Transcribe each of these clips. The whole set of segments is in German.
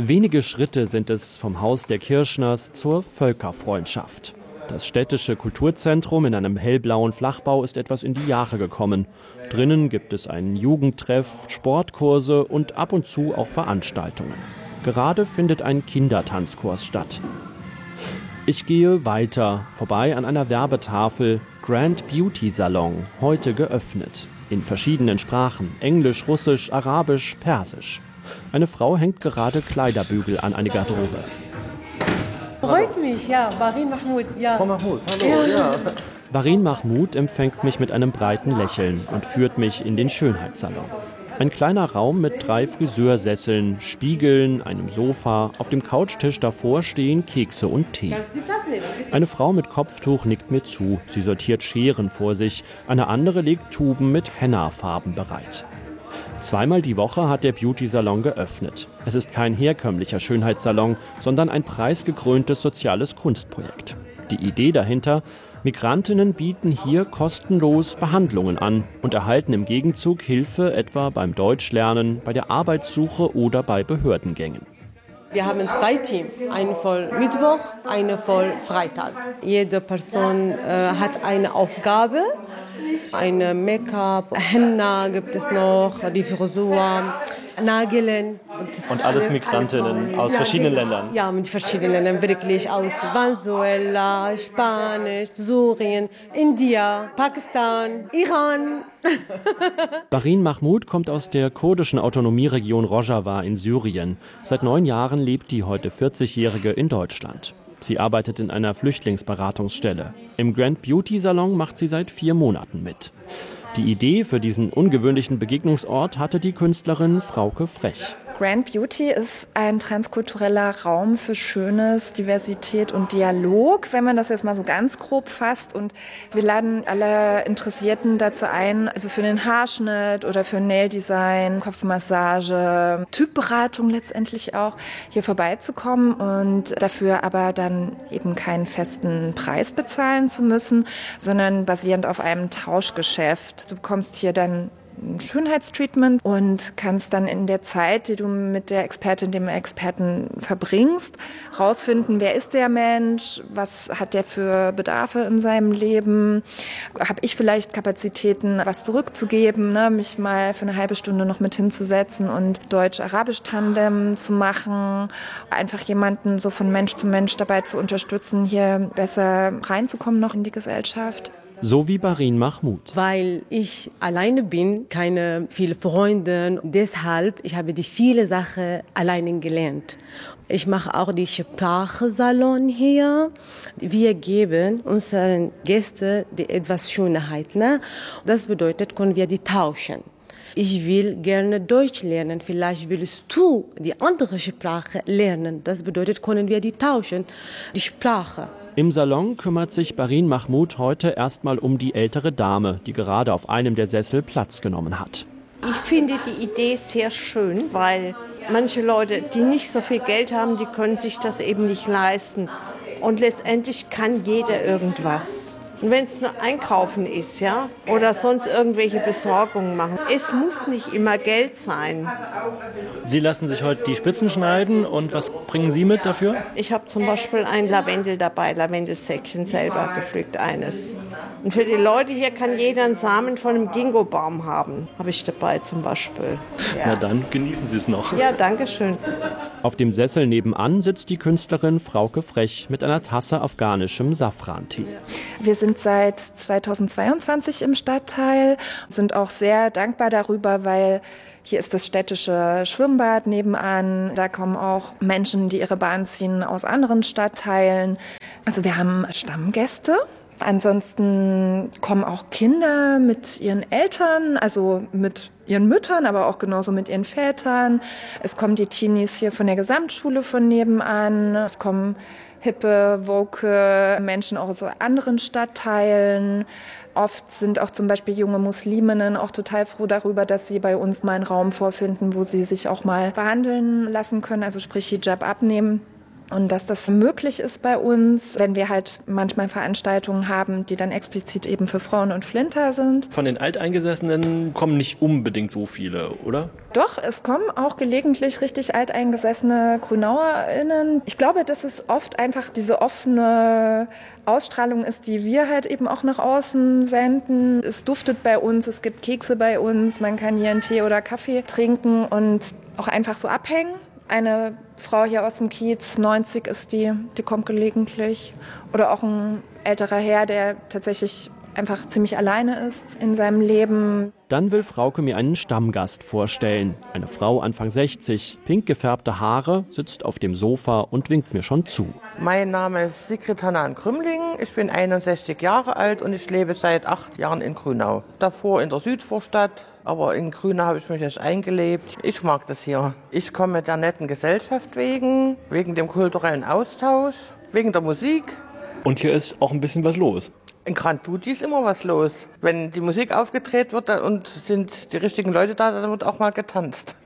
Wenige Schritte sind es vom Haus der Kirschners zur Völkerfreundschaft. Das städtische Kulturzentrum in einem hellblauen Flachbau ist etwas in die Jahre gekommen. Drinnen gibt es einen Jugendtreff, Sportkurse und ab und zu auch Veranstaltungen. Gerade findet ein Kindertanzkurs statt. Ich gehe weiter, vorbei an einer Werbetafel. Grand Beauty Salon, heute geöffnet. In verschiedenen Sprachen, Englisch, Russisch, Arabisch, Persisch. Eine Frau hängt gerade Kleiderbügel an eine Garderobe. Freut mich, ja. Barin Mahmoud, ja. Frau Mahmoud, hallo, ja. Barin Mahmoud empfängt mich mit einem breiten Lächeln und führt mich in den Schönheitssalon. Ein kleiner Raum mit 3 Friseursesseln, Spiegeln, einem Sofa. Auf dem Couchtisch davor stehen Kekse und Tee. Eine Frau mit Kopftuch nickt mir zu. Sie sortiert Scheren vor sich. Eine andere legt Tuben mit Henna-Farben bereit. 2-mal die Woche hat der Beauty-Salon geöffnet. Es ist kein herkömmlicher Schönheitssalon, sondern ein preisgekröntes soziales Kunstprojekt. Die Idee dahinter: Migrantinnen bieten hier kostenlos Behandlungen an und erhalten im Gegenzug Hilfe etwa beim Deutschlernen, bei der Arbeitssuche oder bei Behördengängen. Wir haben 2 Teams, eine voll Mittwoch, eine voll Freitag. Jede Person hat eine Aufgabe, eine Make-up, Henna gibt es noch, die Frisur, Nageln. Und alles Migrantinnen aus verschiedenen Ländern? Ja, mit verschiedenen Ländern, wirklich aus Venezuela, Spanisch, Syrien, India, Pakistan, Iran. Barin Mahmoud kommt aus der kurdischen Autonomieregion Rojava in Syrien. Seit 9 Jahren lebt die heute 40-Jährige in Deutschland. Sie arbeitet in einer Flüchtlingsberatungsstelle. Im Grand Beauty Salon macht sie seit 4 Monaten mit. Die Idee für diesen ungewöhnlichen Begegnungsort hatte die Künstlerin Frauke Frech. Grand Beauty ist ein transkultureller Raum für Schönes, Diversität und Dialog, wenn man das jetzt mal so ganz grob fasst. Und wir laden alle Interessierten dazu ein, also für den Haarschnitt oder für Naildesign, Kopfmassage, Typberatung letztendlich auch, hier vorbeizukommen und dafür aber dann eben keinen festen Preis bezahlen zu müssen, sondern basierend auf einem Tauschgeschäft. Du bekommst hier dann ein Schönheitstreatment und kannst dann in der Zeit, die du mit der Expertin, dem Experten verbringst, rausfinden, wer ist der Mensch, was hat der für Bedarfe in seinem Leben, habe ich vielleicht Kapazitäten, was zurückzugeben, ne? Mich mal für eine halbe Stunde noch mit hinzusetzen und Deutsch-Arabisch-Tandem zu machen, einfach jemanden so von Mensch zu Mensch dabei zu unterstützen, hier besser reinzukommen noch in die Gesellschaft. So wie Barin Mahmoud. Weil ich alleine bin, keine viele Freunde. Deshalb ich habe die viele Sachen alleine gelernt. Ich mache auch die Sprachsalon hier. Wir geben unseren Gästen etwas Schönheit. Ne? Das bedeutet, können wir die tauschen. Ich will gerne Deutsch lernen. Vielleicht willst du die andere Sprache lernen. Das bedeutet, können wir die tauschen, die Sprache. Im Salon kümmert sich Barin Mahmoud heute erstmal um die ältere Dame, die gerade auf einem der Sessel Platz genommen hat. Ich finde die Idee sehr schön, weil manche Leute, die nicht so viel Geld haben, die können sich das eben nicht leisten. Und letztendlich kann jeder irgendwas. Und wenn es nur einkaufen ist, ja, oder sonst irgendwelche Besorgungen machen, es muss nicht immer Geld sein. Sie lassen sich heute die Spitzen schneiden und was bringen Sie mit dafür? Ich habe zum Beispiel ein Lavendel dabei, Lavendelsäckchen selber gepflückt, eines. Und für die Leute hier kann jeder einen Samen von einem Ginkgo-Baum haben, habe ich dabei zum Beispiel. Ja. Na dann, genießen Sie es noch. Ja, danke schön. Auf dem Sessel nebenan sitzt die Künstlerin Frauke Frech mit einer Tasse afghanischem Safrantee. Wir sind seit 2022 im Stadtteil, sind auch sehr dankbar darüber, weil hier ist das städtische Schwimmbad nebenan. Da kommen auch Menschen, die ihre Bahn ziehen aus anderen Stadtteilen. Also wir haben Stammgäste. Ansonsten kommen auch Kinder mit ihren Eltern, also mit ihren Müttern, aber auch genauso mit ihren Vätern. Es kommen die Teenies hier von der Gesamtschule von nebenan. Es kommen hippe, woke Menschen auch aus anderen Stadtteilen. Oft sind auch zum Beispiel junge Musliminnen auch total froh darüber, dass sie bei uns mal einen Raum vorfinden, wo sie sich auch mal behandeln lassen können, also sprich Hijab abnehmen. Und dass das möglich ist bei uns, wenn wir halt manchmal Veranstaltungen haben, die dann explizit eben für Frauen und Flinter sind. Von den Alteingesessenen kommen nicht unbedingt so viele, oder? Doch, es kommen auch gelegentlich richtig alteingesessene GrünauerInnen. Ich glaube, dass es oft einfach diese offene Ausstrahlung ist, die wir halt eben auch nach außen senden. Es duftet bei uns, es gibt Kekse bei uns, man kann hier einen Tee oder Kaffee trinken und auch einfach so abhängen. Eine Frau hier aus dem Kiez, 90 ist die kommt gelegentlich. Oder auch ein älterer Herr, der tatsächlich einfach ziemlich alleine ist in seinem Leben. Dann will Frauke mir einen Stammgast vorstellen. Eine Frau Anfang 60, pink gefärbte Haare, sitzt auf dem Sofa und winkt mir schon zu. Mein Name ist Sigrid Hannan-Krümling, ich bin 61 Jahre alt und ich lebe seit 8 Jahren in Grünau. Davor in der Südvorstadt, aber in Grünau habe ich mich jetzt eingelebt. Ich mag das hier. Ich komme der netten Gesellschaft wegen dem kulturellen Austausch, wegen der Musik. Und hier ist auch ein bisschen was los. In Grand Duty ist immer was los. Wenn die Musik aufgedreht wird und sind die richtigen Leute da, dann wird auch mal getanzt.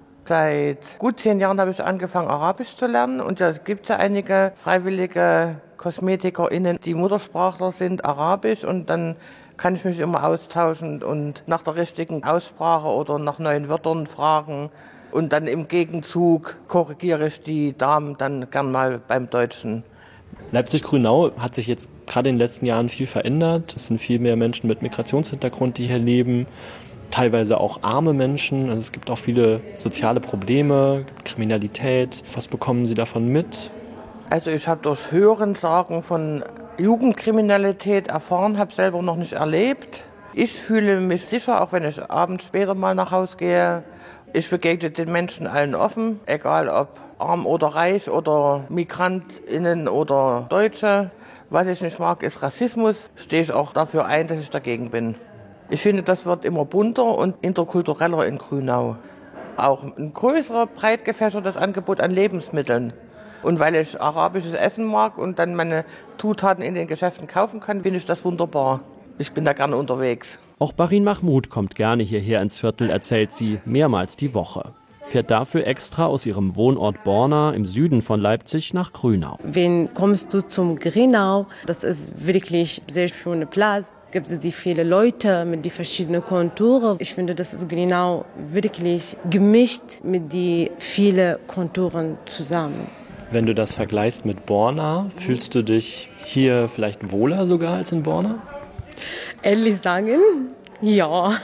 Seit gut 10 Jahren habe ich angefangen, Arabisch zu lernen. Und da gibt es ja einige freiwillige KosmetikerInnen, die Muttersprachler sind, Arabisch. Und dann kann ich mich immer austauschen und nach der richtigen Aussprache oder nach neuen Wörtern fragen. Und dann im Gegenzug korrigiere ich die Damen dann gern mal beim Deutschen. Leipzig-Grünau hat sich jetzt gerade in den letzten Jahren viel verändert. Es sind viel mehr Menschen mit Migrationshintergrund, die hier leben. Teilweise auch arme Menschen. Also es gibt auch viele soziale Probleme, Kriminalität. Was bekommen Sie davon mit? Also ich habe durch Hörensagen von Jugendkriminalität erfahren, habe selber noch nicht erlebt. Ich fühle mich sicher, auch wenn ich abends später mal nach Hause gehe. Ich begegne den Menschen allen offen, egal ob arm oder reich oder MigrantInnen oder Deutsche. Was ich nicht mag, ist Rassismus. Stehe ich auch dafür ein, dass ich dagegen bin. Ich finde, das wird immer bunter und interkultureller in Grünau. Auch ein größerer, breit gefächertes Angebot an Lebensmitteln. Und weil ich arabisches Essen mag und dann meine Zutaten in den Geschäften kaufen kann, finde ich das wunderbar. Ich bin da gerne unterwegs. Auch Barin Mahmoud kommt gerne hierher ins Viertel, erzählt sie, mehrmals die Woche. Fährt dafür extra aus ihrem Wohnort Borna im Süden von Leipzig nach Grünau. Wenn kommst du zum Grünau, das ist wirklich sehr schöner Platz. Gibt es die viele Leute mit die verschiedenen Konturen. Ich finde, das ist Grünau wirklich gemischt mit die vielen Konturen zusammen. Wenn du das vergleichst mit Borna, fühlst du dich hier vielleicht wohler sogar als in Borna? Ehrlich sagen, ja.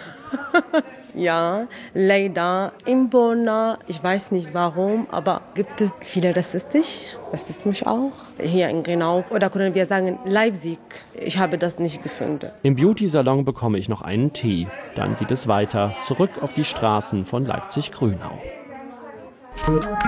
Ja, leider in Borna, ich weiß nicht warum, aber gibt es viele Rassismus auch. Hier in Grünau, oder können wir sagen Leipzig, ich habe das nicht gefunden. Im Beauty-Salon bekomme ich noch einen Tee. Dann geht es weiter, zurück auf die Straßen von Leipzig-Grünau.